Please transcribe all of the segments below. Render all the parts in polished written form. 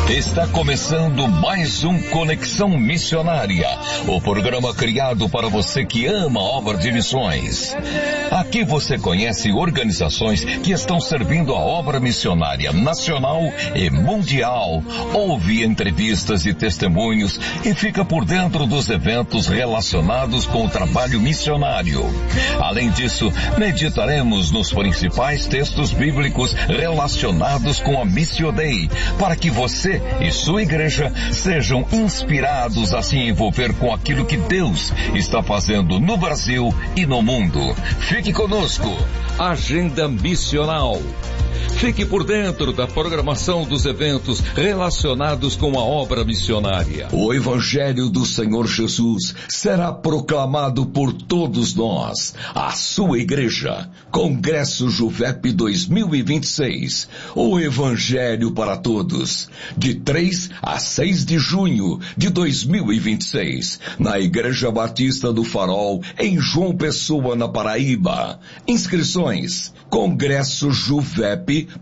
Está começando mais um Conexão Missionária, o programa criado para você que ama a obra de missões. Aqui você conhece organizações que estão servindo a obra missionária nacional e mundial, ouve entrevistas e testemunhos e fica por dentro dos eventos relacionados com o trabalho missionário. Além disso, meditaremos nos principais textos bíblicos relacionados com a Missio Dei, para que você e sua igreja sejam inspirados a se envolver com aquilo que Deus está fazendo no Brasil e no mundo. Fique conosco. Agenda Missional. Fique por dentro da programação dos eventos relacionados com a obra missionária. O Evangelho do Senhor Jesus será proclamado por todos nós. A sua igreja. Congresso Juvep 2026. O Evangelho para todos. De 3 a 6 de junho de 2026. Na Igreja Batista do Farol, em João Pessoa, na Paraíba. Inscrições: congressojuvep.com.br.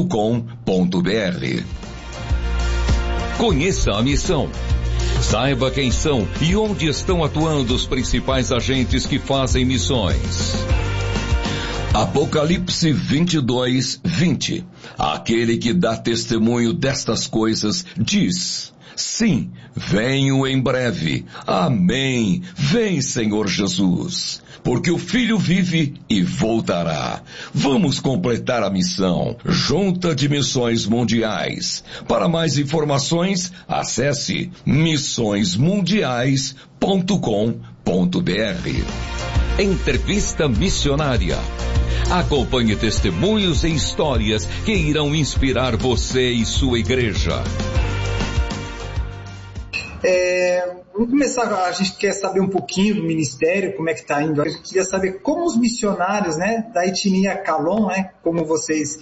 Conheça a missão. Saiba quem são e onde estão atuando os principais agentes que fazem missões. Apocalipse 22:20. Aquele que dá testemunho destas coisas diz: sim, venho em breve. Amém. Vem, Senhor Jesus. Porque o Filho vive e voltará. Vamos completar a missão. Junta de Missões Mundiais. Para mais informações, acesse missõesmundiais.com.br. Entrevista Missionária. Acompanhe testemunhos e histórias que irão inspirar você e sua igreja. Vamos começar, a gente quer saber um pouquinho do ministério, como é que está indo. A gente queria saber como os missionários, né, da etnia Kalon, né, como vocês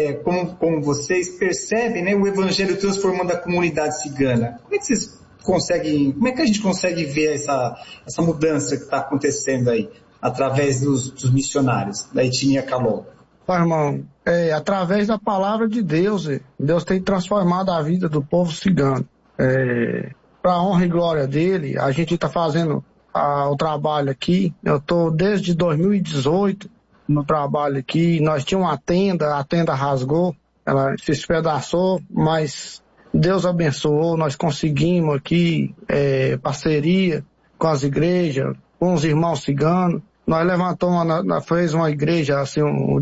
percebem, né, o evangelho transformando a comunidade cigana. Como é que vocês conseguem, como é que a gente consegue ver essa mudança que está acontecendo aí, através dos missionários da etnia Kalon? Irmão, através da palavra de Deus, Deus tem transformado a vida do povo cigano. Para a honra e glória dele, a gente está fazendo o trabalho aqui. Eu estou desde 2018 no trabalho aqui. Nós tínhamos a tenda rasgou, ela se espedaçou, mas Deus abençoou, nós conseguimos aqui parceria com as igrejas, com os irmãos ciganos. Nós levantamos, fez uma igreja, assim,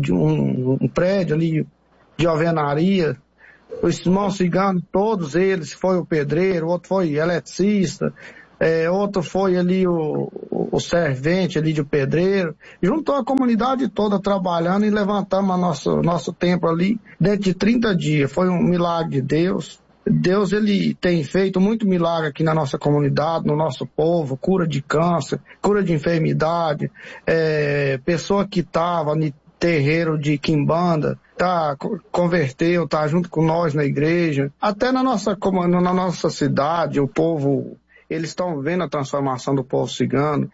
um prédio ali de alvenaria. Os irmãos ciganos, todos eles, foi o pedreiro, outro foi eletricista, outro foi ali o servente ali de pedreiro. Juntou a comunidade toda trabalhando e levantamos nosso templo ali dentro de 30 dias. Foi um milagre de Deus. Deus, ele tem feito muito milagre aqui na nossa comunidade, no nosso povo, cura de câncer, cura de enfermidade, pessoa que estava no terreiro de quimbanda, converteu, tá junto com nós na igreja. Até na nossa cidade, o povo, eles estão vendo a transformação do povo cigano.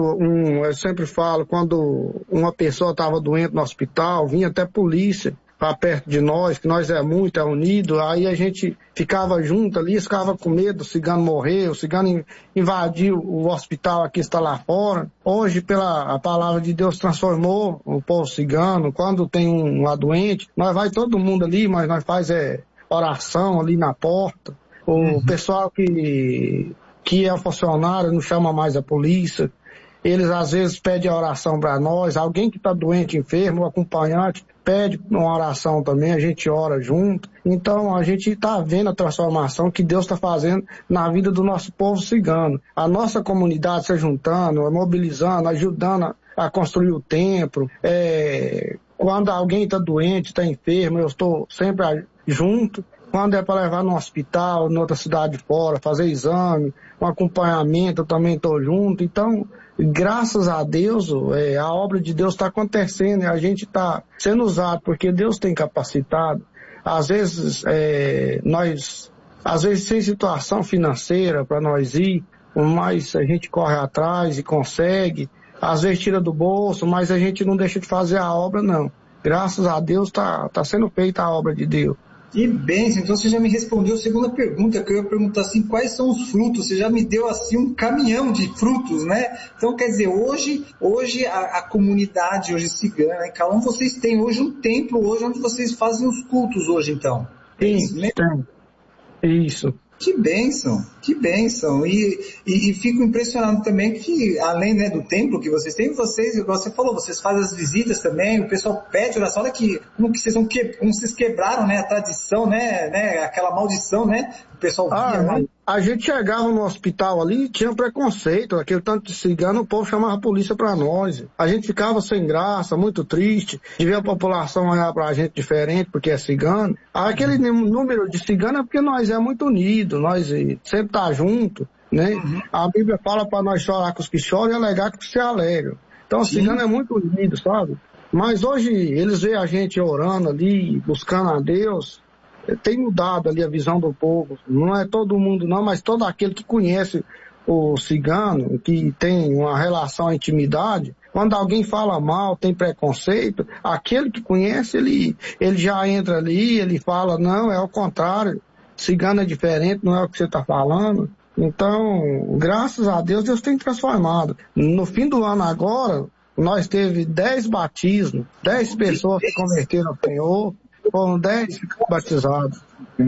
Eu sempre falo, quando uma pessoa estava doente no hospital, vinha até polícia para perto de nós, que nós é unido, aí a gente ficava junto ali, ficava com medo do cigano morrer, o cigano invadiu o hospital aqui, está lá fora. Hoje, a palavra de Deus transformou o povo cigano. Quando tem um lá doente, vai todo mundo ali, mas nós faz oração ali na porta. O pessoal que é funcionário não chama mais a polícia. Eles às vezes pedem a oração para nós. Alguém que está doente, enfermo, o acompanhante, pede uma oração também, a gente ora junto. Então a gente está vendo a transformação que Deus está fazendo na vida do nosso povo cigano. A nossa comunidade se juntando, mobilizando, ajudando a construir o templo. Quando alguém está doente, está enfermo, eu estou sempre junto. Quando é para levar no hospital, em outra cidade fora, fazer exame, um acompanhamento, eu também estou junto. Então, graças a Deus, a obra de Deus está acontecendo e a gente está sendo usado, porque Deus tem capacitado. Às vezes, sem situação financeira para nós ir, mas a gente corre atrás e consegue. Às vezes tira do bolso, mas a gente não deixa de fazer a obra, não. Graças a Deus está sendo feita a obra de Deus. Que bênção, então você já me respondeu a segunda pergunta, que eu ia perguntar assim, quais são os frutos? Você já me deu assim um caminhão de frutos, né? Então quer dizer, hoje a comunidade hoje cigana, em Calão, vocês têm hoje um templo hoje onde vocês fazem os cultos hoje, então. É isso mesmo? Tem. Isso. Que bênção, que bênção. E fico impressionado também que, além, né, do templo que vocês têm, vocês, igual você falou, vocês fazem as visitas também, o pessoal pede oração, olha que, como vocês quebraram, né, a tradição, né, aquela maldição, né, o pessoal via, né? A gente chegava no hospital ali, tinha preconceito, aquele tanto de cigano, o povo chamava a polícia pra nós. A gente ficava sem graça, muito triste, de ver a população olhar pra gente diferente, porque é cigano. Aquele número de cigano é porque nós é muito unidos, nós sempre tá junto, né? Uhum. A Bíblia fala pra nós chorar com os que choram e alegar com os que se alegram. Então o cigano é muito unido, sabe? Mas hoje eles veem a gente orando ali, buscando a Deus. Tem mudado ali a visão do povo. Não é todo mundo não, mas todo aquele que conhece o cigano, que tem uma relação, a intimidade, quando alguém fala mal, tem preconceito, aquele que conhece, ele já entra ali, ele fala, não, é o contrário, cigano é diferente, não é o que você está falando. Então, graças a Deus, Deus tem transformado. No fim do ano agora, nós teve 10 batismos, 10 pessoas que converteram ao Senhor, foram 10 batizados.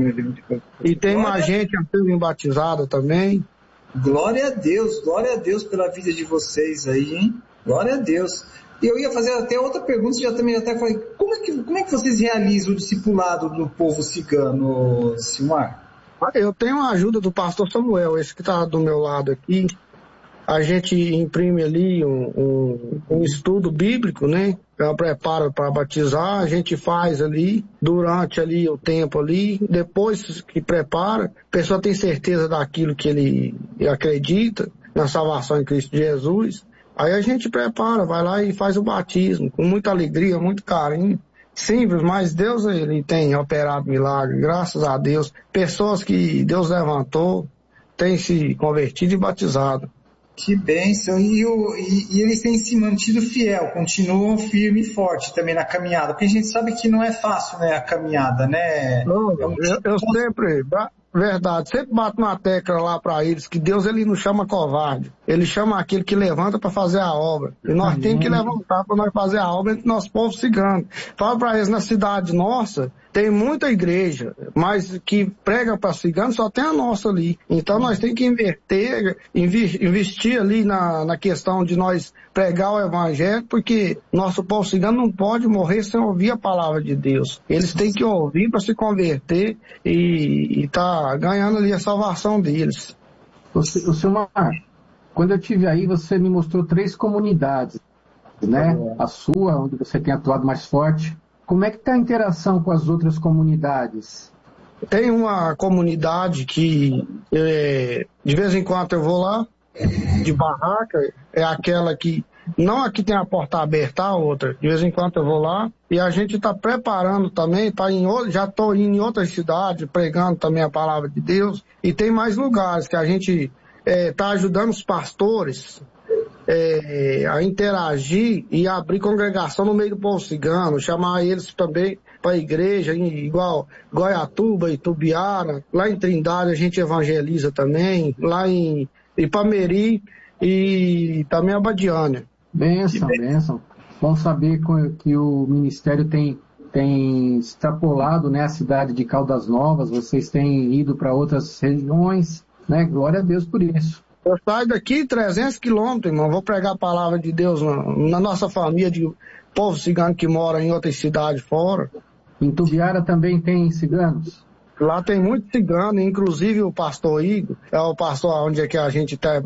E tem mais gente a ser batizada também. Glória a Deus pela vida de vocês aí, hein? Glória a Deus. E eu ia fazer até outra pergunta, você já também até falei, como é que vocês realizam o discipulado do povo cigano, Silmar? Eu tenho a ajuda do pastor Samuel, esse que está do meu lado aqui. A gente imprime ali um estudo bíblico, né? Prepara para batizar, a gente faz ali, durante ali o tempo ali, depois que prepara, a pessoa tem certeza daquilo que ele acredita, na salvação em Cristo Jesus, aí a gente prepara, vai lá e faz o batismo, com muita alegria, muito carinho. Simples, mas Deus, ele tem operado milagre, graças a Deus. Pessoas que Deus levantou, têm se convertido e batizado. Que bênção, e eles têm se mantido fiel, continuam firme e forte também na caminhada, porque a gente sabe que não é fácil, né, a caminhada, né? Não, eu sempre, verdade, sempre bato na tecla lá para eles, que Deus, ele não chama covarde, ele chama aquele que levanta para fazer a obra, e nós temos que levantar para nós fazer a obra entre nosso povo cigano. Fala para eles, na cidade nossa, tem muita igreja, mas que prega para cigano só tem a nossa ali. Então nós temos que investir ali na questão de nós pregar o evangelho, porque nosso povo cigano não pode morrer sem ouvir a palavra de Deus. Eles têm que ouvir para se converter e tá ganhando ali a salvação deles. O senhor, quando eu estive aí, você me mostrou 3 comunidades, né? A sua, onde você tem atuado mais forte. Como é que está a interação com as outras comunidades? Tem uma comunidade que, de vez em quando eu vou lá, de barraca, é aquela que, não aqui tem a porta aberta, a outra, de vez em quando eu vou lá, e a gente está preparando também, já estou indo em outras cidades, pregando também a palavra de Deus, e tem mais lugares que a gente está ajudando os pastores, a interagir e abrir congregação no meio do povo cigano, chamar eles também para a igreja, igual Goiatuba, Itubiara, lá em Trindade a gente evangeliza também, lá em Ipameri e também Abadiânia. Bênção. Bom saber que o ministério tem extrapolado, né, a cidade de Caldas Novas, vocês têm ido para outras regiões, né? Glória a Deus por isso. Eu saio daqui 300 quilômetros, irmão, vou pregar a palavra de Deus na nossa família de povo cigano que mora em outras cidades fora. Em Tubiara também tem ciganos? Lá tem muito cigano, inclusive o pastor Igor, é o pastor onde é que a gente está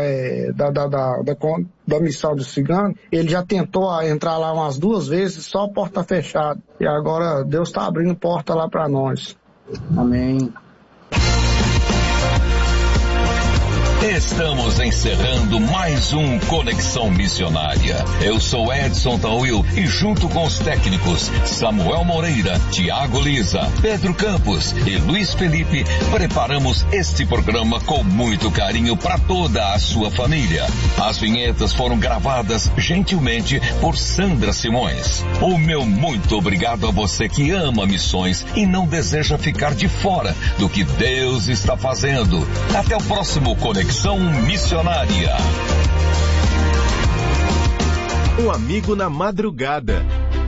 da missão do cigano, ele já tentou entrar lá umas 2 vezes, só porta fechada. E agora Deus está abrindo porta lá para nós. Amém. Estamos encerrando mais um Conexão Missionária. Eu sou Edson Tawil e junto com os técnicos Samuel Moreira, Tiago Lisa, Pedro Campos e Luiz Felipe, preparamos este programa com muito carinho para toda a sua família. As vinhetas foram gravadas gentilmente por Sandra Simões. O meu muito obrigado a você que ama missões e não deseja ficar de fora do que Deus está fazendo. Até o próximo Conexão Missionária. Um amigo na madrugada.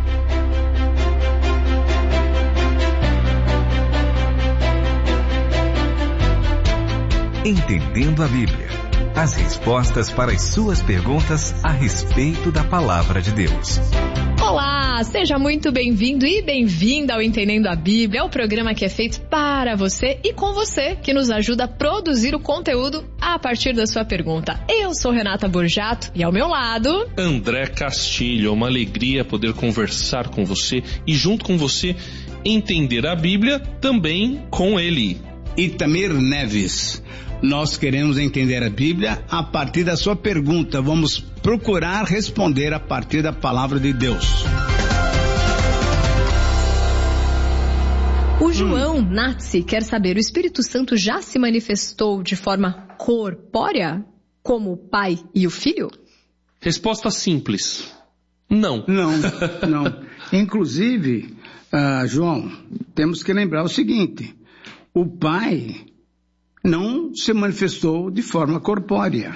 Entendendo a Bíblia. As respostas para as suas perguntas a respeito da Palavra de Deus. Olá, seja muito bem-vindo e bem-vinda ao Entendendo a Bíblia, o programa que é feito para você e com você, que nos ajuda a produzir o conteúdo a partir da sua pergunta. Eu sou Renata Borjato e ao meu lado... André Castilho. É uma alegria poder conversar com você e junto com você entender a Bíblia também com ele. Itamir Neves. Nós queremos entender a Bíblia a partir da sua pergunta. Vamos procurar responder a partir da palavra de Deus. O João Natsi quer saber, o Espírito Santo já se manifestou de forma corpórea, como o Pai e o Filho? Resposta simples. Não. Não. Inclusive, João, temos que lembrar o seguinte: o Pai não se manifestou de forma corpórea.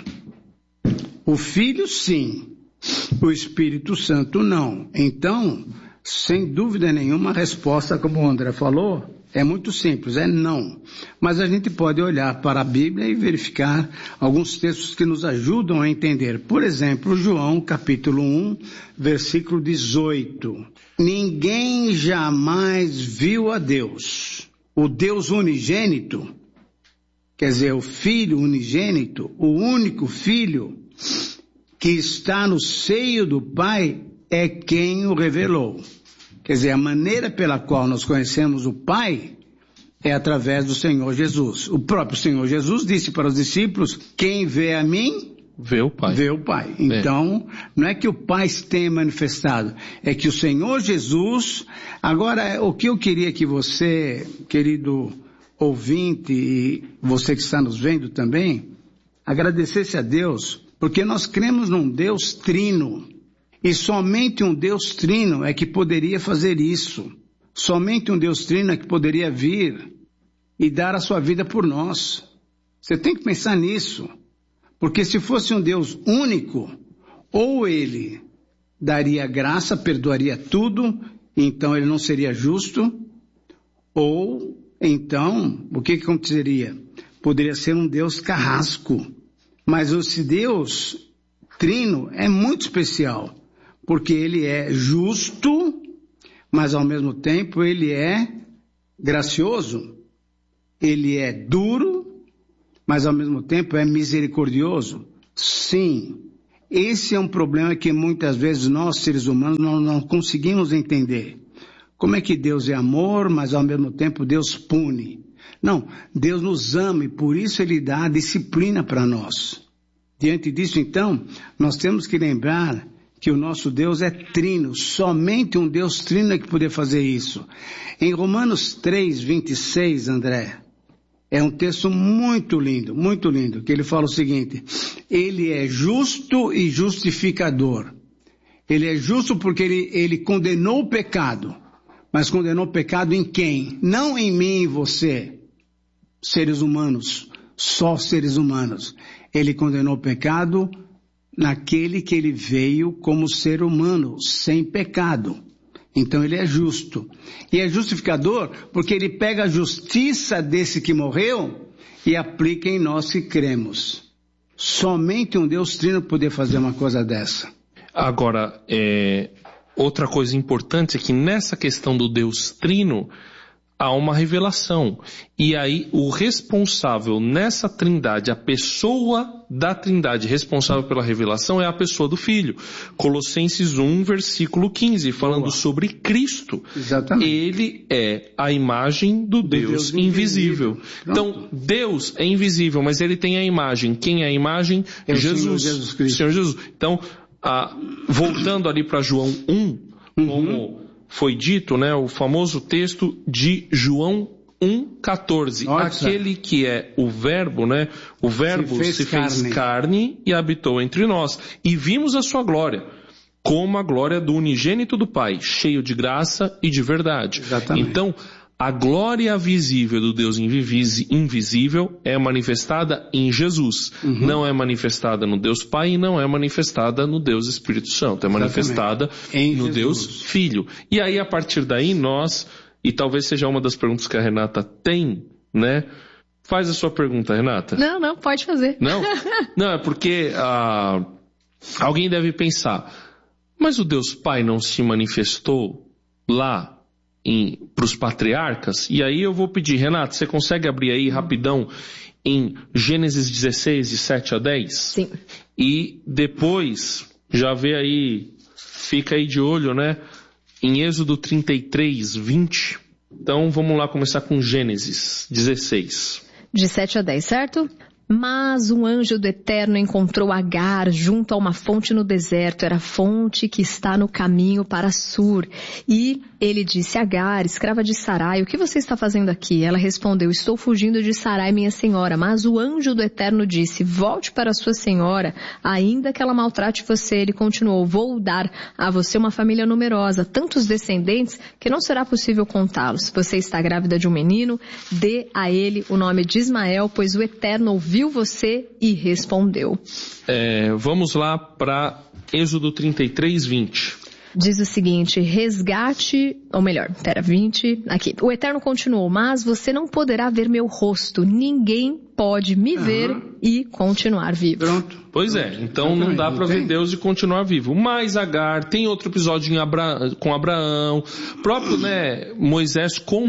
O Filho, sim. O Espírito Santo, não. Então, sem dúvida nenhuma, a resposta, como o André falou, é muito simples, é não. Mas a gente pode olhar para a Bíblia e verificar alguns textos que nos ajudam a entender. Por exemplo, João, capítulo 1, versículo 18. Ninguém jamais viu a Deus. O Deus unigênito, quer dizer, o Filho unigênito, o único Filho que está no seio do Pai, é quem o revelou. Quer dizer, a maneira pela qual nós conhecemos o Pai é através do Senhor Jesus. O próprio Senhor Jesus disse para os discípulos: quem vê a mim, vê o Pai. Vê o Pai. Então, não é que o Pai se tenha manifestado, é que o Senhor Jesus... Agora, o que eu queria que você, querido ouvinte, e você que está nos vendo também, agradecesse a Deus, porque nós cremos num Deus trino. E somente um Deus trino é que poderia fazer isso. Somente um Deus trino é que poderia vir e dar a sua vida por nós. Você tem que pensar nisso. Porque se fosse um Deus único, ou ele daria graça, perdoaria tudo, então ele não seria justo, ou então, o que aconteceria? Poderia ser um Deus carrasco. Mas esse Deus trino é muito especial, porque ele é justo, mas ao mesmo tempo ele é gracioso. Ele é duro, mas ao mesmo tempo é misericordioso. Sim, esse é um problema que muitas vezes nós, seres humanos, não conseguimos entender. Como é que Deus é amor, mas ao mesmo tempo Deus pune? Não, Deus nos ama e por isso Ele dá a disciplina para nós. Diante disso, então, nós temos que lembrar que o nosso Deus é trino. Somente um Deus trino é que poderia fazer isso. Em Romanos 3, 26, André, é um texto muito lindo, que ele fala o seguinte: ele é justo e justificador. Ele é justo porque ele condenou o pecado. Mas condenou o pecado em quem? Não em mim e você, seres humanos, só seres humanos. Ele condenou o pecado naquele que ele veio como ser humano, sem pecado. Então ele é justo. E é justificador porque ele pega a justiça desse que morreu e aplica em nós que cremos. Somente um Deus trino poder fazer uma coisa dessa. Agora, outra coisa importante é que nessa questão do Deus trino, há uma revelação. E aí o responsável nessa trindade, a pessoa da trindade responsável pela revelação é a pessoa do Filho. Colossenses 1, versículo 15, falando sobre Cristo. Exatamente. Ele é a imagem do Deus invisível. Então, Deus é invisível, mas ele tem a imagem. Quem é a imagem? É Jesus. Jesus Cristo. Senhor Jesus. Então, voltando ali para João 1, como foi dito, né, o famoso texto de João 1,14. Aquele que é o verbo, né? O verbo se fez carne e habitou entre nós. E vimos a sua glória, como a glória do unigênito do Pai, cheio de graça e de verdade. Exatamente. Então, a glória visível do Deus invisível é manifestada em Jesus. Não é manifestada no Deus Pai e não é manifestada no Deus Espírito Santo. É manifestada no Deus Filho. E aí, a partir daí, nós, e talvez seja uma das perguntas que a Renata tem, né? Faz a sua pergunta, Renata. Não, pode fazer. Não? Não, é porque alguém deve pensar, mas o Deus Pai não se manifestou lá para os patriarcas? E aí eu vou pedir, Renato, você consegue abrir aí rapidão em Gênesis 16, de 7 a 10? Sim. E depois, já vê aí, fica aí de olho, né? Em Êxodo 33, 20. Então vamos lá começar com Gênesis 16. De 7 a 10, certo? Mas um anjo do Eterno encontrou Agar junto a uma fonte no deserto. Era a fonte que está no caminho para Sur. E ele disse: Agar, escrava de Sarai, o que você está fazendo aqui? Ela respondeu: estou fugindo de Sarai, minha senhora. Mas o anjo do Eterno disse: volte para sua senhora, ainda que ela maltrate você. Ele continuou: vou dar a você uma família numerosa, tantos descendentes que não será possível contá-los. Você está grávida de um menino, dê a ele o nome de Ismael, pois o Eterno ouviu você e respondeu. Vamos lá para Êxodo 33, 20. Diz o seguinte: 20, aqui. O Eterno continuou: mas você não poderá ver meu rosto, ninguém pode me ver e continuar vivo. Pronto. Pois é, então não dá para ver Deus e continuar vivo. Mas Agar, tem outro episódio com Abraão, próprio, né, Moisés com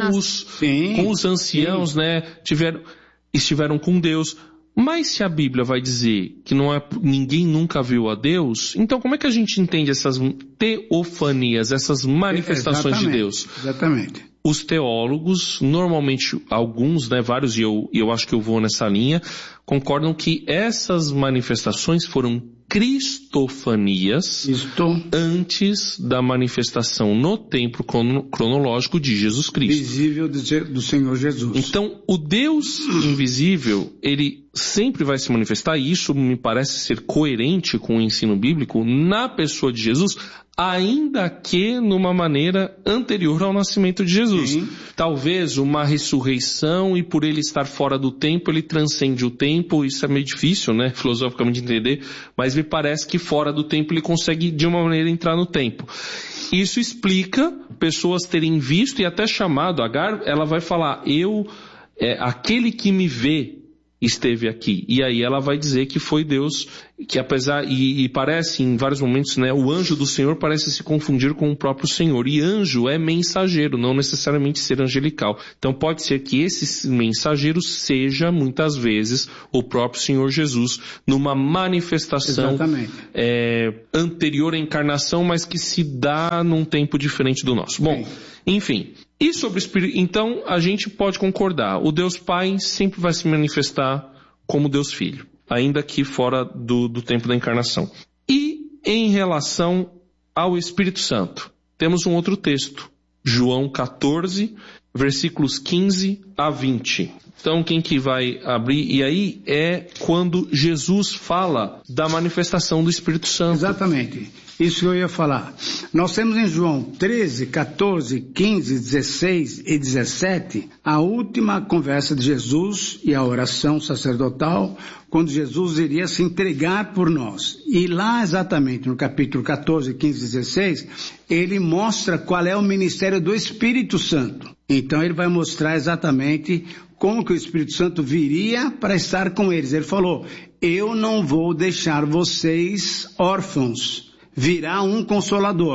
os anciãos, né, estiveram com Deus. Mas se a Bíblia vai dizer que ninguém nunca viu a Deus, então como é que a gente entende essas teofanias, essas manifestações de Deus? Exatamente. Os teólogos, normalmente alguns, né, vários, e eu acho que eu vou nessa linha, concordam que essas manifestações foram cristofanias antes da manifestação no tempo cronológico de Jesus Cristo. Visível do Senhor Jesus. Então, o Deus invisível, ele sempre vai se manifestar, e isso me parece ser coerente com o ensino bíblico, na pessoa de Jesus, ainda que numa maneira anterior ao nascimento de Jesus. Sim. Talvez uma ressurreição, e por ele estar fora do tempo, ele transcende o tempo. Isso é meio difícil, né, filosoficamente entender, mas me parece que fora do tempo ele consegue de uma maneira entrar no tempo. Isso explica pessoas terem visto e até chamado. Agar, ela vai falar: aquele que me vê esteve aqui. E aí ela vai dizer que foi Deus, que apesar, e parece em vários momentos, né, o anjo do Senhor parece se confundir com o próprio Senhor. E anjo é mensageiro, não necessariamente ser angelical. Então pode ser que esse mensageiro seja, muitas vezes, o próprio Senhor Jesus, numa manifestação anterior à encarnação, mas que se dá num tempo diferente do nosso. Bom, enfim. E sobre o Espírito, então a gente pode concordar, o Deus Pai sempre vai se manifestar como Deus Filho, ainda que fora do tempo da encarnação. E em relação ao Espírito Santo, temos um outro texto, João 14, versículos 15 a 20. Então quem que vai abrir? E aí é quando Jesus fala da manifestação do Espírito Santo. Exatamente. Isso que eu ia falar. Nós temos em João 13, 14, 15, 16 e 17 a última conversa de Jesus e a oração sacerdotal, quando Jesus iria se entregar por nós. E lá exatamente no capítulo 14, 15 e 16, ele mostra qual é o ministério do Espírito Santo. Então ele vai mostrar exatamente como que o Espírito Santo viria para estar com eles. Ele falou: eu não vou deixar vocês órfãos. Virá um Consolador.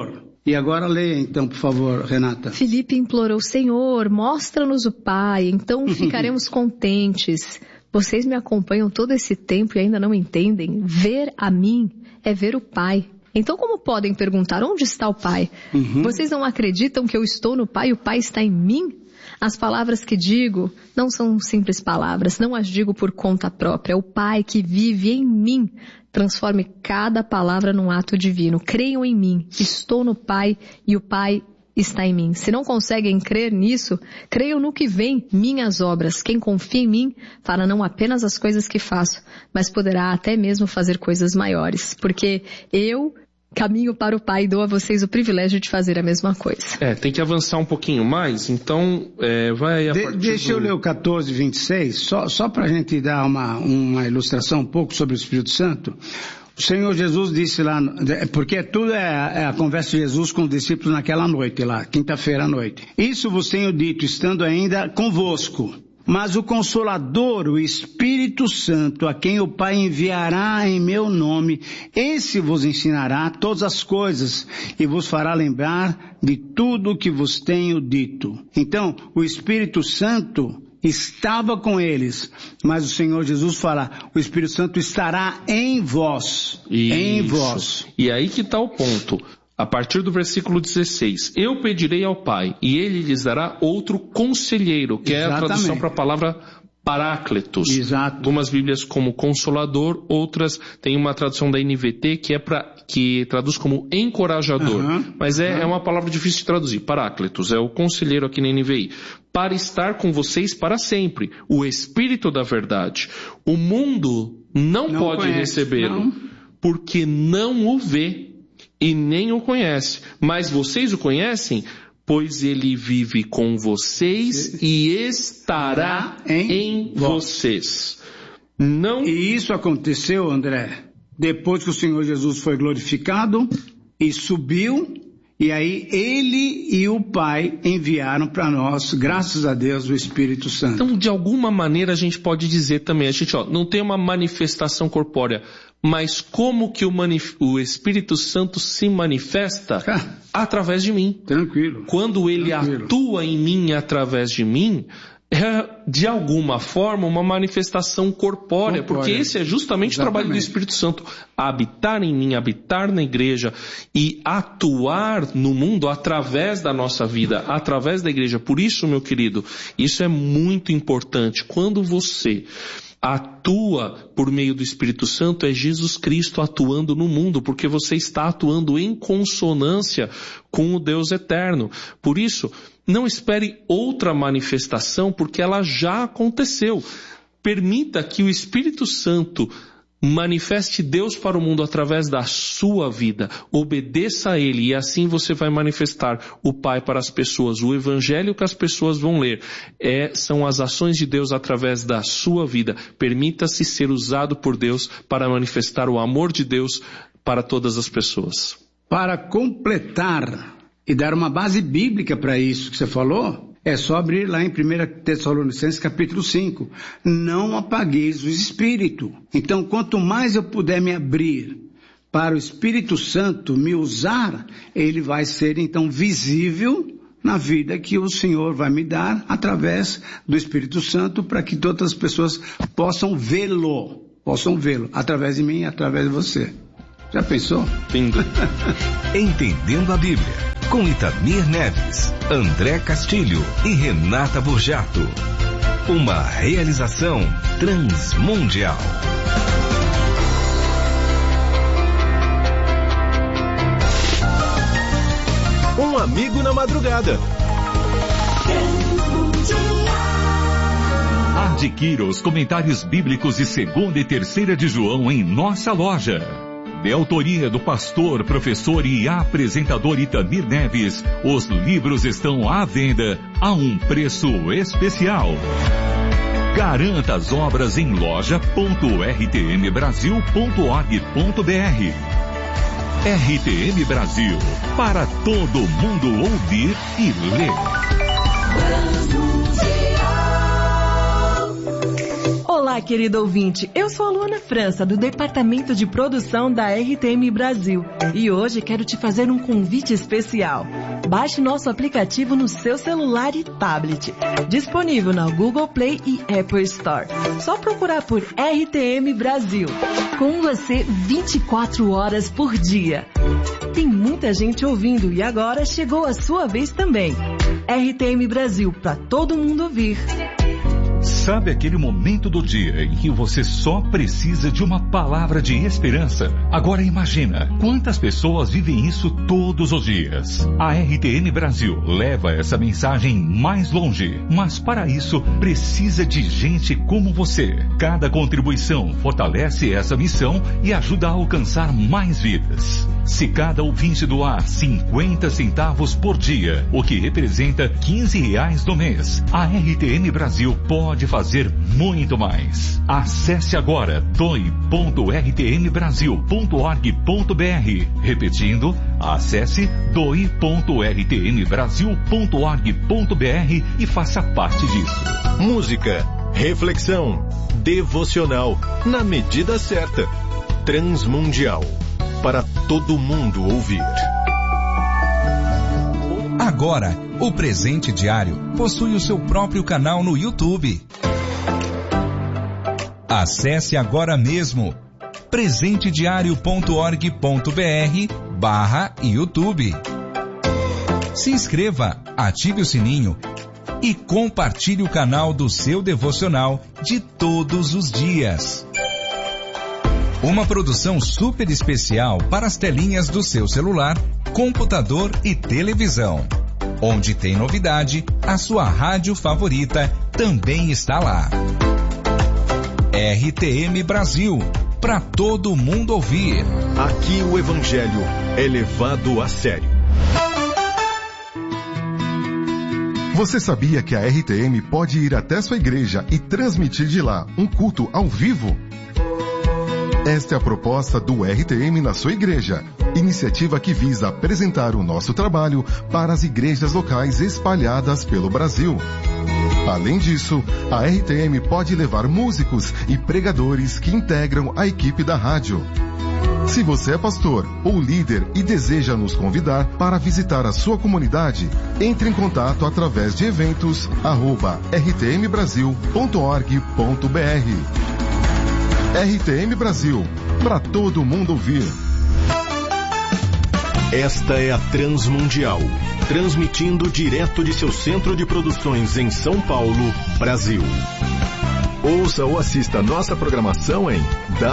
E agora leia então, por favor, Renata. Filipe implorou: Senhor, mostra-nos o Pai, então ficaremos contentes. Vocês me acompanham todo esse tempo e ainda não entendem? Ver a mim é ver o Pai. Então como podem perguntar, onde está o Pai? Vocês não acreditam que eu estou no Pai e o Pai está em mim? As palavras que digo não são simples palavras, não as digo por conta própria. O Pai que vive em mim transforme cada palavra num ato divino. Creiam em mim, estou no Pai e o Pai está em mim. Se não conseguem crer nisso, creiam no que vem, minhas obras. Quem confia em mim fará não apenas as coisas que faço, mas poderá até mesmo fazer coisas maiores. Porque eu caminho para o Pai e dou a vocês o privilégio de fazer a mesma coisa. Tem que avançar um pouquinho mais, então vai a partir Deixa eu ler o 14, 26, só para a gente dar uma ilustração um pouco sobre o Espírito Santo. O Senhor Jesus disse lá, porque tudo é a conversa de Jesus com os discípulos naquela noite lá, quinta-feira à noite. Isso vos tenho dito, estando ainda convosco. Mas o Consolador, o Espírito Santo, a quem o Pai enviará em meu nome, esse vos ensinará todas as coisas e vos fará lembrar de tudo o que vos tenho dito. Então, o Espírito Santo estava com eles, mas o Senhor Jesus fala, o Espírito Santo estará em vós. Isso. Em vós. E aí que está o ponto. A partir do versículo 16, eu pedirei ao Pai, e Ele lhes dará outro conselheiro, que é a tradução para a palavra Parácletos. Exato. Algumas bíblias como Consolador, outras tem uma tradução da NVT que traduz como encorajador. Mas é uma palavra difícil de traduzir. Parácletos, é o conselheiro aqui na NVI. Para estar com vocês para sempre, o Espírito da verdade. O mundo não pode recebê-lo, porque não o vê e nem o conhece, mas vocês o conhecem, pois ele vive com vocês e estará em vocês. E isso aconteceu, André, depois que o Senhor Jesus foi glorificado e subiu, e aí ele e o Pai enviaram para nós, graças a Deus, o Espírito Santo. Então, de alguma maneira, a gente pode dizer também, a gente não tem uma manifestação corpórea, mas como que o Espírito Santo se manifesta? Através de mim. Tranquilo. Quando ele atua em mim e através de mim, é de alguma forma uma manifestação corpórea, porque esse é justamente o trabalho do Espírito Santo, habitar em mim, habitar na igreja e atuar no mundo através da nossa vida, através da igreja. Por isso, meu querido, isso é muito importante. Quando você atua por meio do Espírito Santo, é Jesus Cristo atuando no mundo, porque você está atuando em consonância com o Deus eterno. Por isso, não espere outra manifestação, porque ela já aconteceu. Permita que o Espírito Santo manifeste Deus para o mundo através da sua vida. Obedeça a Ele e assim você vai manifestar o Pai para as pessoas. O Evangelho que as pessoas vão ler são as ações de Deus através da sua vida. Permita-se ser usado por Deus para manifestar o amor de Deus para todas as pessoas. Para completar e dar uma base bíblica para isso que você falou, é só abrir lá em 1 Tessalonicenses capítulo 5. Não apagueis o Espírito. Então, quanto mais eu puder me abrir para o Espírito Santo me usar, ele vai ser então visível na vida que o Senhor vai me dar através do Espírito Santo, para que todas as pessoas possam vê-lo através de mim e através de você. Já pensou? Entendendo a Bíblia, com Itamir Neves, André Castilho e Renata Burjato. Uma realização transmundial. Um amigo na madrugada. Adquira os comentários bíblicos de 2ª e 3ª de João em nossa loja. De autoria do pastor, professor e apresentador Itamir Neves, os livros estão à venda a um preço especial. Garanta as obras em loja.rtmbrasil.org.br. RTM Brasil, para todo mundo ouvir e ler. Olá, Olá, querido ouvinte. Eu sou a Luana França, do Departamento de Produção da RTM Brasil. E hoje quero te fazer um convite especial. Baixe nosso aplicativo no seu celular e tablet. Disponível na Google Play e Apple Store. Só procurar por RTM Brasil. Com você 24 horas por dia. Tem muita gente ouvindo e agora chegou a sua vez também. RTM Brasil, para todo mundo ouvir. Sabe aquele momento do dia em que você só precisa de uma palavra de esperança? Agora imagina quantas pessoas vivem isso todos os dias. A RTM Brasil leva essa mensagem mais longe, mas para isso precisa de gente como você. Cada contribuição fortalece essa missão e ajuda a alcançar mais vidas. Se cada ouvinte doar 50 centavos por dia, o que representa R$15 no mês, a RTM Brasil pode fazer muito mais. Acesse agora doe.rtmbrasil.org.br. Repetindo, acesse doe.rtmbrasil.org.br e faça parte disso. Música, reflexão, devocional, na medida certa. Transmundial, para todo mundo ouvir. Agora, o Presente Diário possui o seu próprio canal no YouTube. Acesse agora mesmo presentediario.org.br/YouTube. Se inscreva, ative o sininho e compartilhe o canal do seu devocional de todos os dias. Uma produção super especial para as telinhas do seu celular, computador e televisão. Onde tem novidade, a sua rádio favorita também está lá. RTM Brasil, para todo mundo ouvir. Aqui o Evangelho é levado a sério. Você sabia que a RTM pode ir até sua igreja e transmitir de lá um culto ao vivo? Esta é a proposta do RTM na sua igreja, iniciativa que visa apresentar o nosso trabalho para as igrejas locais espalhadas pelo Brasil. Além disso, a RTM pode levar músicos e pregadores que integram a equipe da rádio. Se você é pastor ou líder e deseja nos convidar para visitar a sua comunidade, entre em contato através de eventos@rtmbrasil.org.br. RTM Brasil, para todo mundo ouvir. Esta é a Transmundial, transmitindo direto de seu centro de produções em São Paulo, Brasil. Ouça ou assista nossa programação em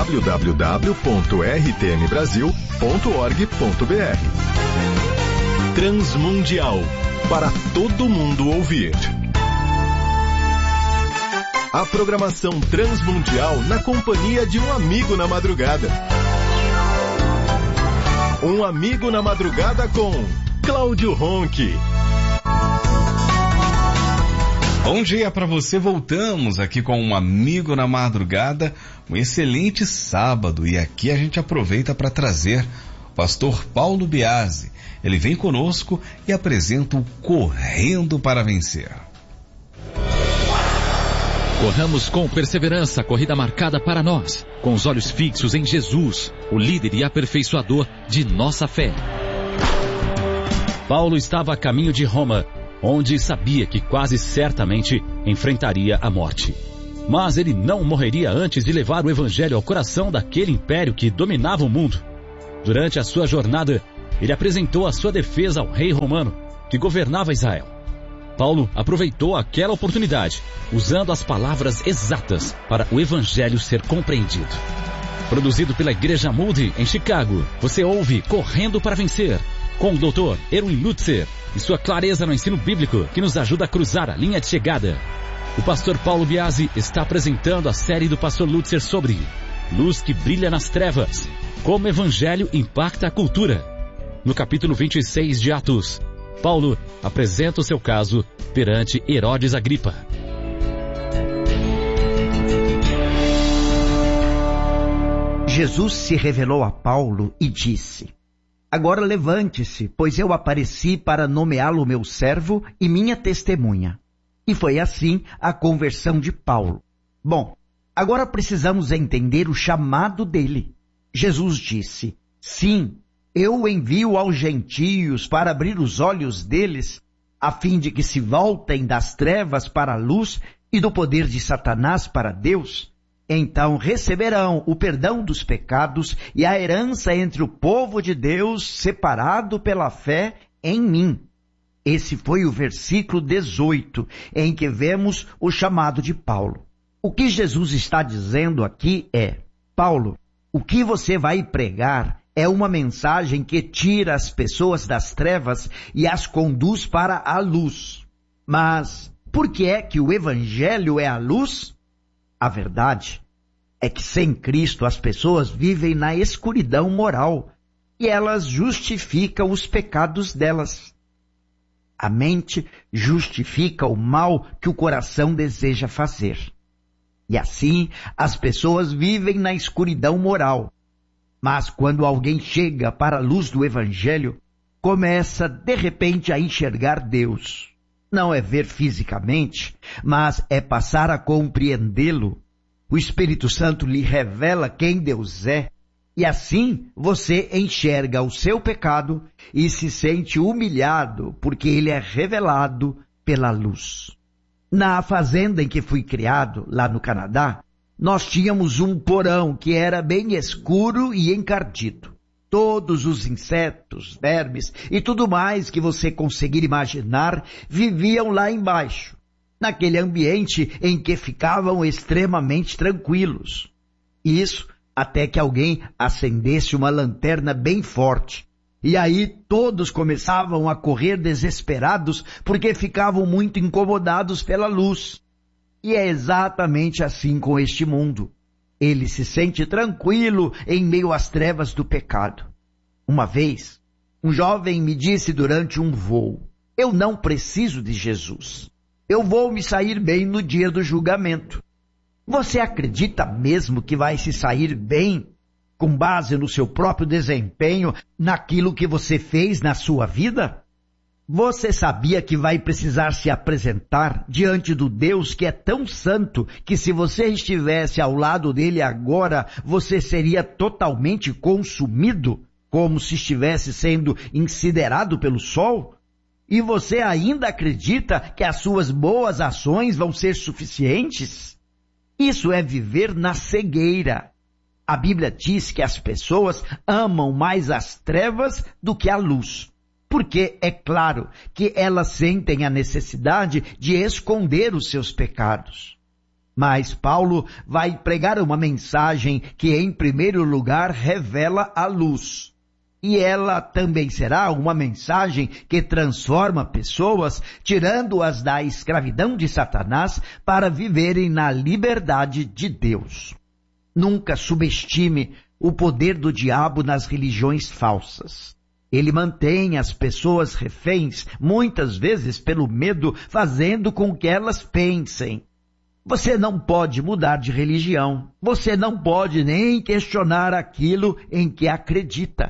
www.rtmbrasil.org.br. Transmundial, para todo mundo ouvir. A programação Transmundial na companhia de um amigo na madrugada. Um amigo na madrugada com Cláudio Ronchi. Bom dia para você, voltamos aqui com um amigo na madrugada, um excelente sábado, e aqui a gente aproveita para trazer o pastor Paulo Biasi. Ele vem conosco e apresenta o Correndo para Vencer. Corramos com perseverança a corrida marcada para nós, com os olhos fixos em Jesus, o líder e aperfeiçoador de nossa fé. Paulo estava a caminho de Roma, onde sabia que quase certamente enfrentaria a morte. Mas ele não morreria antes de levar o evangelho ao coração daquele império que dominava o mundo. Durante a sua jornada, ele apresentou a sua defesa ao rei romano, que governava Israel. Paulo aproveitou aquela oportunidade, usando as palavras exatas para o evangelho ser compreendido. Produzido pela Igreja Moody em Chicago, você ouve Correndo para Vencer, com o Dr. Erwin Lutzer e sua clareza no ensino bíblico que nos ajuda a cruzar a linha de chegada. O pastor Paulo Biasi está apresentando a série do pastor Lutzer sobre Luz que brilha nas trevas, como o evangelho impacta a cultura. No capítulo 26 de Atos, Paulo apresenta o seu caso perante Herodes Agripa. Jesus se revelou a Paulo e disse: Agora levante-se, pois eu apareci para nomeá-lo meu servo e minha testemunha. E foi assim a conversão de Paulo. Bom, Agora precisamos entender o chamado dele. Jesus disse: sim, eu o envio aos gentios para abrir os olhos deles, a fim de que se voltem das trevas para a luz e do poder de Satanás para Deus. Então receberão o perdão dos pecados e a herança entre o povo de Deus separado pela fé em mim. Esse foi o versículo 18, em que vemos o chamado de Paulo. O que Jesus está dizendo aqui é: Paulo, o que você vai pregar é uma mensagem que tira as pessoas das trevas e as conduz para a luz. Mas por que é que o Evangelho é a luz? A verdade é que sem Cristo as pessoas vivem na escuridão moral e elas justificam os pecados delas. A mente justifica o mal que o coração deseja fazer. E assim as pessoas vivem na escuridão moral. Mas quando alguém chega para a luz do Evangelho, começa de repente a enxergar Deus. Não é ver fisicamente, mas é passar a compreendê-lo. O Espírito Santo lhe revela quem Deus é, e assim você enxerga o seu pecado e se sente humilhado, porque ele é revelado pela luz. Na fazenda em que fui criado, lá no Canadá, nós tínhamos um porão que era bem escuro e encardido. Todos os insetos, vermes e tudo mais que você conseguir imaginar viviam lá embaixo, naquele ambiente em que ficavam extremamente tranquilos. Isso até que alguém acendesse uma lanterna bem forte. E aí todos começavam a correr desesperados porque ficavam muito incomodados pela luz. E é exatamente assim com este mundo. Ele se sente tranquilo em meio às trevas do pecado. Uma vez, um jovem me disse durante um voo: eu não preciso de Jesus. Eu vou me sair bem no dia do julgamento. Você acredita mesmo que vai se sair bem com base no seu próprio desempenho, naquilo que você fez na sua vida? Você sabia que vai precisar se apresentar diante do Deus que é tão santo que se você estivesse ao lado dele agora, você seria totalmente consumido, como se estivesse sendo incinerado pelo sol? E você ainda acredita que as suas boas ações vão ser suficientes? Isso é viver na cegueira. A Bíblia diz que as pessoas amam mais as trevas do que a luz, porque é claro que elas sentem a necessidade de esconder os seus pecados. Mas Paulo vai pregar uma mensagem que, em primeiro lugar, revela a luz. E ela também será uma mensagem que transforma pessoas, tirando-as da escravidão de Satanás para viverem na liberdade de Deus. Nunca subestime o poder do diabo nas religiões falsas. Ele mantém as pessoas reféns, muitas vezes pelo medo, fazendo com que elas pensem. Você não pode mudar de religião. Você não pode nem questionar aquilo em que acredita.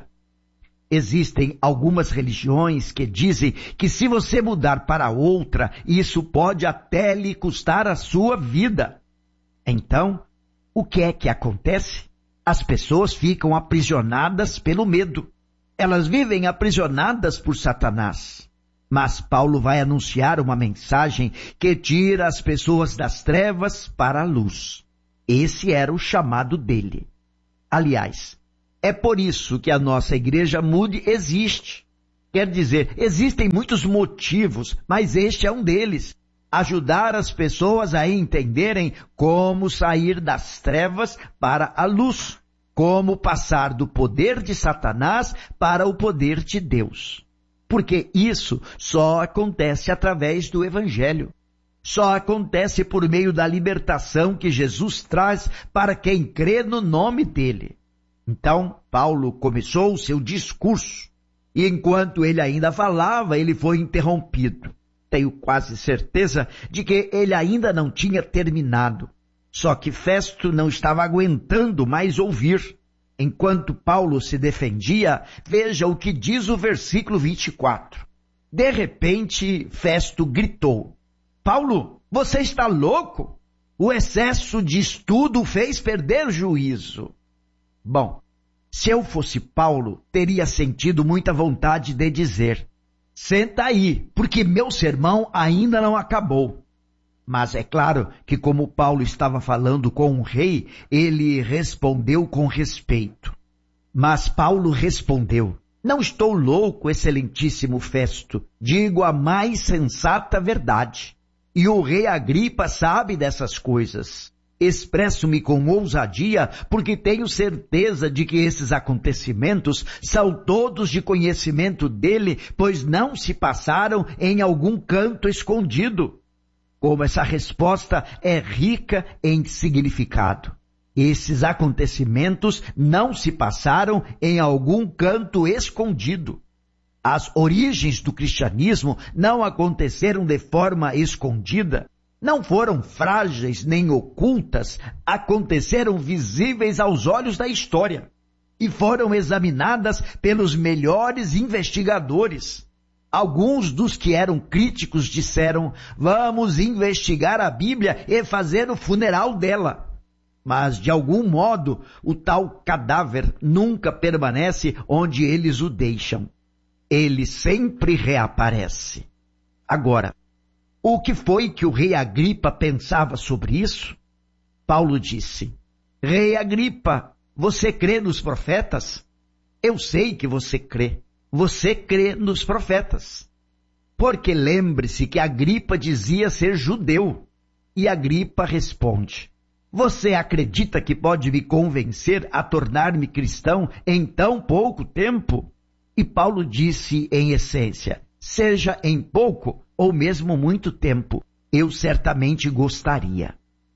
Existem algumas religiões que dizem que se você mudar para outra, isso pode até lhe custar a sua vida. Então, o que é que acontece? As pessoas ficam aprisionadas pelo medo. Elas vivem aprisionadas por Satanás. Mas Paulo vai anunciar uma mensagem que tira as pessoas das trevas para a luz. Esse era o chamado dele. Aliás, é por isso que a nossa igreja Moody existe. Quer dizer, existem muitos motivos, mas este é um deles. Ajudar as pessoas a entenderem como sair das trevas para a luz. Como passar do poder de Satanás para o poder de Deus. Porque isso só acontece através do Evangelho. Só acontece por meio da libertação que Jesus traz para quem crê no nome dele. Então, Paulo começou o seu discurso, e enquanto ele ainda falava, ele foi interrompido. Tenho quase certeza de que ele ainda não tinha terminado. Só que Festo não estava aguentando mais ouvir. Enquanto Paulo se defendia, veja o que diz o versículo 24. De repente, Festo gritou: Paulo, você está louco? O excesso de estudo fez perder o juízo. Bom, se eu fosse Paulo, teria sentido muita vontade de dizer: senta aí, porque meu sermão ainda não acabou. Mas é claro que, como Paulo estava falando com o rei, ele respondeu com respeito. Mas Paulo respondeu: não estou louco, excelentíssimo Festo, digo a mais sensata verdade. E o rei Agripa sabe dessas coisas. Expresso-me com ousadia porque tenho certeza de que esses acontecimentos são todos de conhecimento dele, pois não se passaram em algum canto escondido. Como essa resposta é rica em significado. Esses acontecimentos não se passaram em algum canto escondido. As origens do cristianismo não aconteceram de forma escondida, não foram frágeis nem ocultas, aconteceram visíveis aos olhos da história e foram examinadas pelos melhores investigadores. Alguns dos que eram críticos disseram: vamos investigar a Bíblia e fazer o funeral dela. Mas, de algum modo, o tal cadáver nunca permanece onde eles o deixam. Ele sempre reaparece. Agora, o que foi que o rei Agripa pensava sobre isso? Paulo disse: Rei Agripa, você crê nos profetas? Eu sei que você crê. Você crê nos profetas. Porque lembre-se que Agripa dizia ser judeu. E Agripa responde: você acredita que pode me convencer a tornar-me cristão em tão pouco tempo? E Paulo disse em essência: seja em pouco ou mesmo muito tempo, eu certamente gostaria.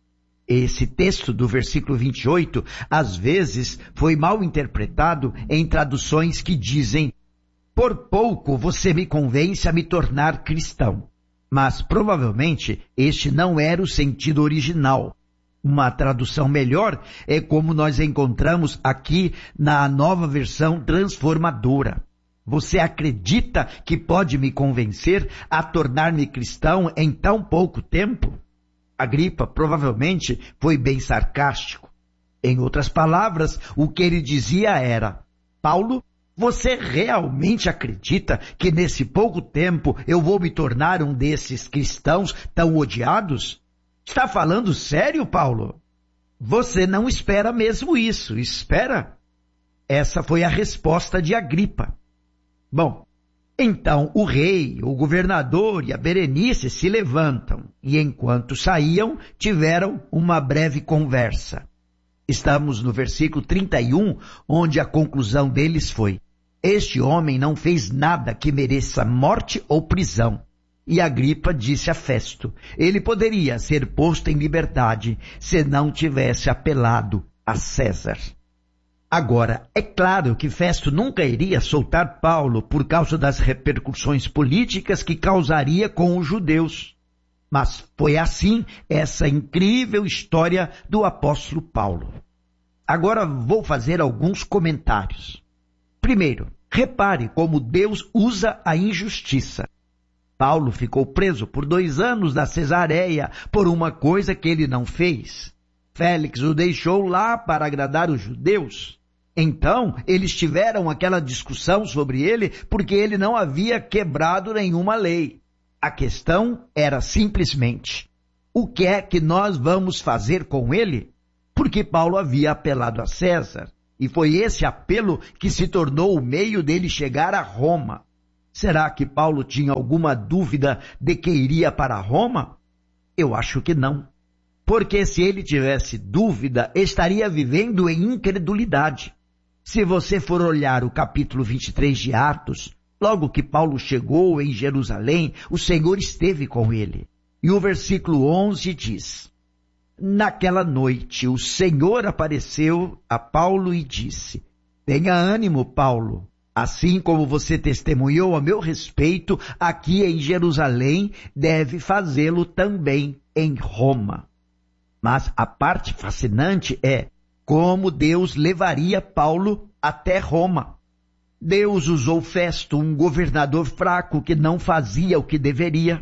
Esse texto do versículo 28, às vezes, foi mal interpretado em traduções que dizem: por pouco você me convence a me tornar cristão. Mas provavelmente este não era o sentido original. Uma tradução melhor é como nós encontramos aqui na Nova Versão Transformadora. Você acredita que pode me convencer a tornar-me cristão em tão pouco tempo? Agripa provavelmente foi bem sarcástico. Em outras palavras, o que ele dizia era: Paulo, você realmente acredita que nesse pouco tempo eu vou me tornar um desses cristãos tão odiados? Está falando sério, Paulo? Você não espera mesmo isso, espera? Essa foi a resposta de Agripa. Bom, então o rei, o governador e a Berenice se levantam e, enquanto saíam, tiveram uma breve conversa. Estamos no versículo 31, onde a conclusão deles foi: este homem não fez nada que mereça morte ou prisão. E Agripa disse a Festo: ele poderia ser posto em liberdade se não tivesse apelado a César. Agora, é claro que Festo nunca iria soltar Paulo por causa das repercussões políticas que causaria com os judeus. Mas foi assim essa incrível história do apóstolo Paulo. Agora vou fazer alguns comentários. Primeiro, repare como Deus usa a injustiça. Paulo ficou preso por 2 anos na Cesareia por uma coisa que ele não fez. Félix o deixou lá para agradar os judeus. Então, eles tiveram aquela discussão sobre ele porque ele não havia quebrado nenhuma lei. A questão era simplesmente: o que é que nós vamos fazer com ele? Porque Paulo havia apelado a César, e foi esse apelo que se tornou o meio dele chegar a Roma. Será que Paulo tinha alguma dúvida de que iria para Roma? Eu acho que não. Porque se ele tivesse dúvida, estaria vivendo em incredulidade. Se você for olhar o capítulo 23 de Atos, logo que Paulo chegou em Jerusalém, o Senhor esteve com ele. E o versículo 11 diz: naquela noite o Senhor apareceu a Paulo e disse: tenha ânimo, Paulo. Assim como você testemunhou a meu respeito aqui em Jerusalém, deve fazê-lo também em Roma. Mas a parte fascinante é como Deus levaria Paulo até Roma. Deus usou Festo, um governador fraco que não fazia o que deveria.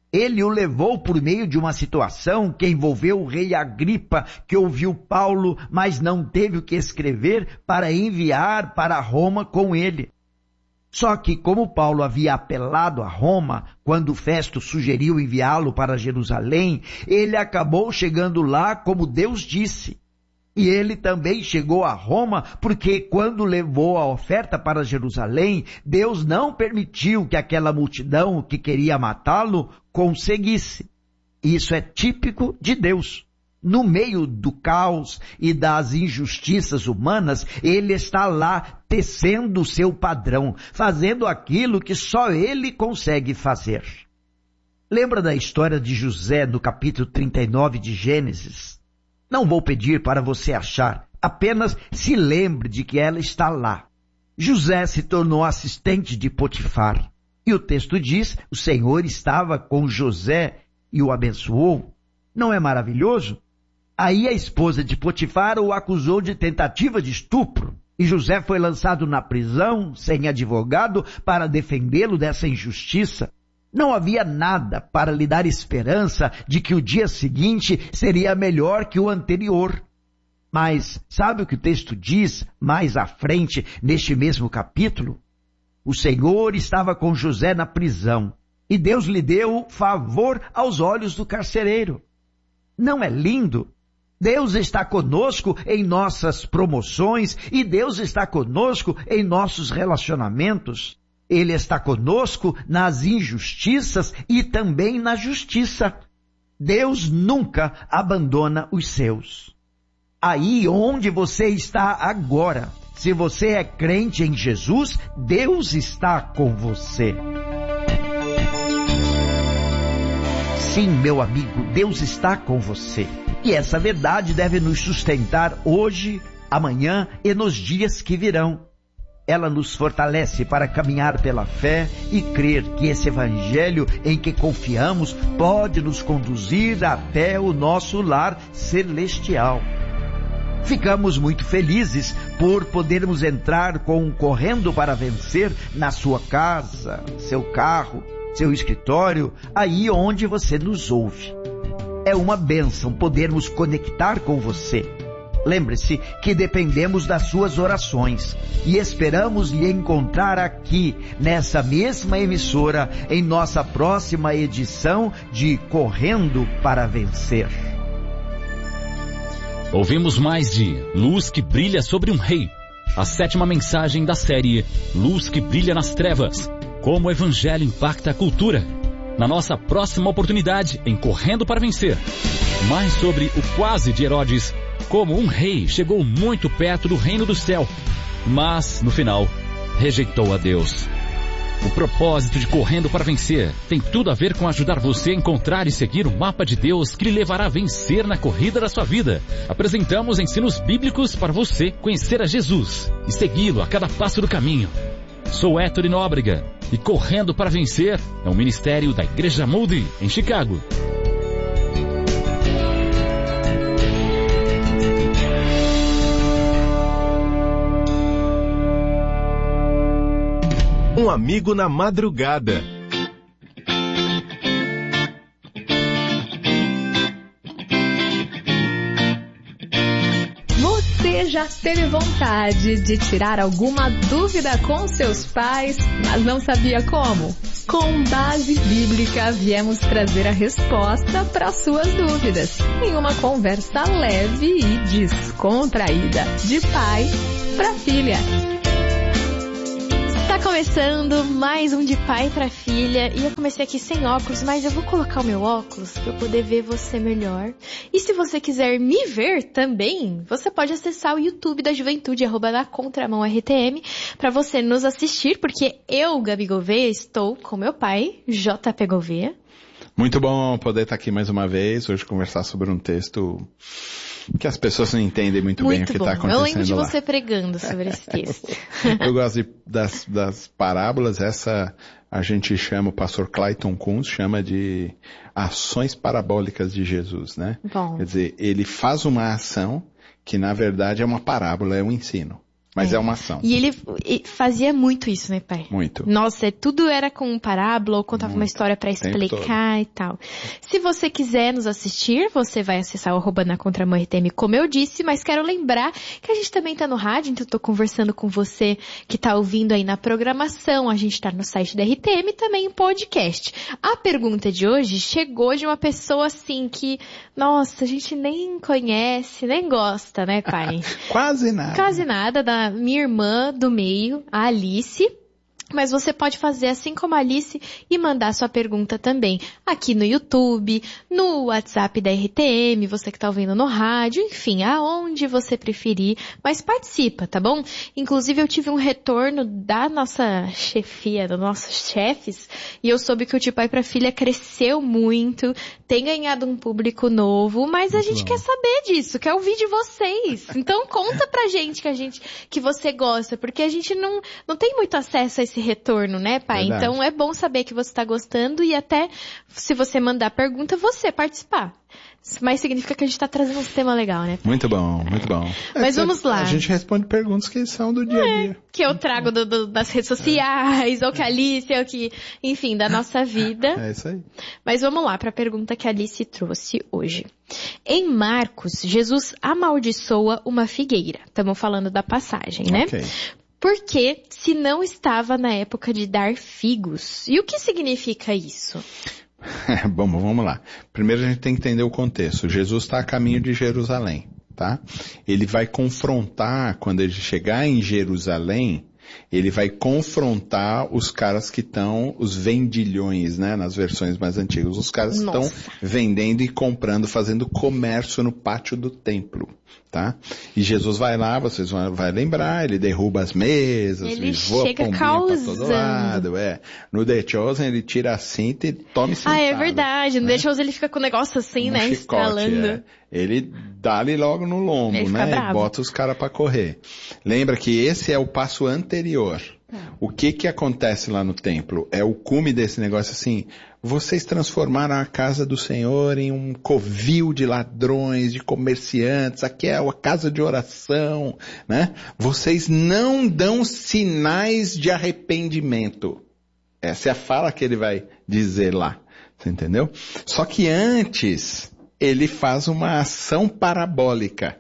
Ele o levou por meio de uma situação que envolveu o rei Agripa, que ouviu Paulo, mas não teve o que escrever para enviar para Roma com ele. Só que, como Paulo havia apelado a Roma, quando Festo sugeriu enviá-lo para Jerusalém, ele acabou chegando lá como Deus disse. E ele também chegou a Roma porque, quando levou a oferta para Jerusalém, Deus não permitiu que aquela multidão que queria matá-lo conseguisse. Isso é típico de Deus. No meio do caos e das injustiças humanas, ele está lá tecendo o seu padrão, fazendo aquilo que só ele consegue fazer. Lembra da história de José no capítulo 39 de Gênesis? Não vou pedir para você achar, apenas se lembre de que ela está lá. José se tornou assistente de Potifar. E o texto diz, o Senhor estava com José e o abençoou. Não é maravilhoso? Aí a esposa de Potifar o acusou de tentativa de estupro. E José foi lançado na prisão, sem advogado, para defendê-lo dessa injustiça. Não havia nada para lhe dar esperança de que o dia seguinte seria melhor que o anterior. Mas sabe o que o texto diz mais à frente, neste mesmo capítulo? O Senhor estava com José na prisão, e Deus lhe deu favor aos olhos do carcereiro. Não é lindo? Deus está conosco em nossas promoções, e Deus está conosco em nossos relacionamentos. Ele está conosco nas injustiças e também na justiça. Deus nunca abandona os seus. Aí onde você está agora, se você é crente em Jesus, Deus está com você. Sim, meu amigo, Deus está com você. E essa verdade deve nos sustentar hoje, amanhã e nos dias que virão. Ela nos fortalece para caminhar pela fé e crer que esse evangelho em que confiamos pode nos conduzir até o nosso lar celestial. Ficamos muito felizes por podermos entrar com um Correndo para Vencer na sua casa, seu carro, seu escritório, aí onde você nos ouve. É uma bênção podermos conectar com você. Lembre-se que dependemos das suas orações e esperamos lhe encontrar aqui, nessa mesma emissora, em nossa próxima edição de Correndo para Vencer. Ouvimos mais de Luz que Brilha sobre um Rei, a 7ª mensagem da série Luz que Brilha nas Trevas, como o Evangelho impacta a cultura. Na nossa próxima oportunidade, em Correndo para Vencer, mais sobre o quase de Herodes, como um rei chegou muito perto do reino do céu, mas, no final, rejeitou a Deus. O propósito de Correndo para Vencer tem tudo a ver com ajudar você a encontrar e seguir o mapa de Deus que lhe levará a vencer na corrida da sua vida. Apresentamos ensinos bíblicos para você conhecer a Jesus e segui-lo a cada passo do caminho. Sou Héctor Nóbrega e Correndo para Vencer é um ministério da Igreja Moody, em Chicago. Um amigo na madrugada. Você já teve vontade de tirar alguma dúvida com seus pais, mas não sabia como? Com Base Bíblica, viemos trazer a resposta para suas dúvidas, em uma conversa leve e descontraída, de pai para filha. Tá começando mais um de pai pra filha, e eu comecei aqui sem óculos, mas eu vou colocar o meu óculos pra eu poder ver você melhor. E se você quiser me ver também, você pode acessar o YouTube da Juventude, @nacontramãortm, pra você nos assistir, porque eu, Gabi Gouveia, estou com meu pai, JP Gouveia. Muito bom poder estar aqui mais uma vez, hoje conversar sobre um texto que as pessoas não entendem muito bem o que está acontecendo lá. Eu lembro de você pregando sobre esse texto. Eu gosto das parábolas, essa a gente chama, o pastor Clayton Kunz chama de ações parabólicas de Jesus, né? Bom. Quer dizer, ele faz uma ação que na verdade é uma parábola, é um ensino. Mas é uma ação. E ele fazia muito isso, né, pai? Muito. Nossa, tudo era com parábola ou contava uma história para explicar e tal. Se você quiser nos assistir, você vai acessar o @nacontramão_RTM, como eu disse, mas quero lembrar que a gente também tá no rádio, então eu tô conversando com você que tá ouvindo aí na programação, a gente tá no site da RTM e também em podcast. A pergunta de hoje chegou de uma pessoa assim que, nossa, a gente nem conhece, nem gosta, né, pai? Quase nada. Quase nada, da minha irmã do meio, a Alice. Mas você pode fazer assim como a Alice e mandar sua pergunta também aqui no YouTube, no WhatsApp da RTM, você que está ouvindo no rádio, enfim, aonde você preferir, mas participa, tá bom? Inclusive eu tive um retorno da nossa chefia, dos nossos chefes, e eu soube que o De Pai para Filha cresceu muito, tem ganhado um público novo, mas a gente quer saber disso, quer ouvir de vocês. Então conta pra gente que você gosta, porque a gente não tem muito acesso a esse retorno, né, pai? Verdade. Então é bom saber que você está gostando e até se você mandar pergunta, você participar. Mas significa que a gente está trazendo um tema legal, né, pai? Muito bom, muito bom. Mas vamos lá. A gente responde perguntas que são do dia a dia. Que eu trago das redes sociais, ou que a Alice, ou que, enfim, da nossa vida. É isso aí. Mas vamos lá para a pergunta que a Alice trouxe hoje. Em Marcos, Jesus amaldiçoa uma figueira. Estamos falando da passagem, né? Ok. Porque se não estava na época de dar figos. E o que significa isso? Bom, vamos lá. Primeiro a gente tem que entender o contexto. Jesus está a caminho de Jerusalém, tá? Ele vai confrontar, quando ele chegar em Jerusalém, ele vai confrontar os caras que estão, os vendilhões, né, nas versões mais antigas. Os caras que estão vendendo e comprando, fazendo comércio no pátio do templo, tá? E Jesus vai lá, vocês vão lembrar, ele derruba as mesas, ele voa pombinha pra todo lado, No The Chosen ele tira a cinta e toma sentado. Ah, é verdade, no The Chosen ele fica com o negócio assim, né, chicote, estralando. Ele dá ali logo no lombo, né, e bota os caras pra correr. Lembra que esse é o passo anterior. O que acontece lá no templo? É o cume desse negócio assim, vocês transformaram a casa do Senhor em um covil de ladrões, de comerciantes, aqui é a casa de oração, né? Vocês não dão sinais de arrependimento. Essa é a fala que ele vai dizer lá, você entendeu? Só que antes, ele faz uma ação parabólica.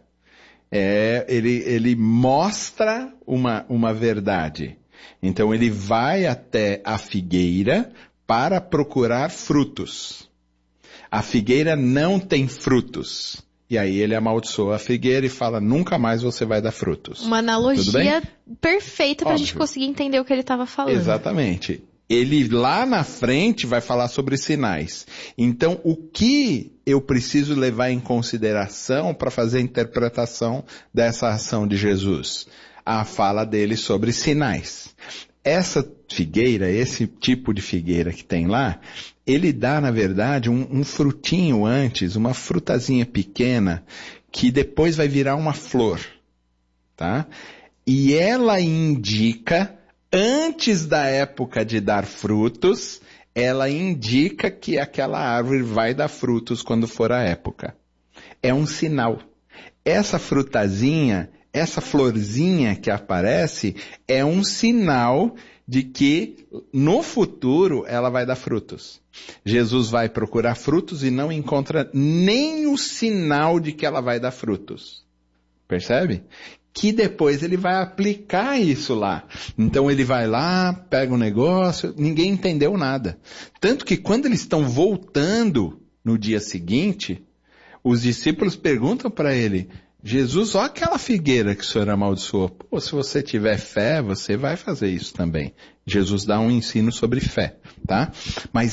Ele mostra uma verdade. Então ele vai até a figueira para procurar frutos. A figueira não tem frutos. E aí ele amaldiçoa a figueira e fala, nunca mais você vai dar frutos. Uma analogia perfeita para a gente conseguir entender o que ele estava falando. Exatamente. Ele lá na frente vai falar sobre sinais. Então, o que eu preciso levar em consideração para fazer a interpretação dessa ação de Jesus? A fala dele sobre sinais. Essa figueira, esse tipo de figueira que tem lá, ele dá, na verdade, um frutinho antes, uma frutazinha pequena, que depois vai virar uma flor, tá? E ela indica, antes da época de dar frutos, ela indica que aquela árvore vai dar frutos quando for a época. É um sinal. Essa frutazinha, essa florzinha que aparece, é um sinal de que no futuro ela vai dar frutos. Jesus vai procurar frutos e não encontra nem o sinal de que ela vai dar frutos. Percebe? Que depois ele vai aplicar isso lá. Então ele vai lá, pega um negócio, ninguém entendeu nada. Tanto que quando eles estão voltando no dia seguinte, os discípulos perguntam para ele, Jesus, olha aquela figueira que o Senhor amaldiçoou. Pô, se você tiver fé, você vai fazer isso também. Jesus dá um ensino sobre fé, tá? Mas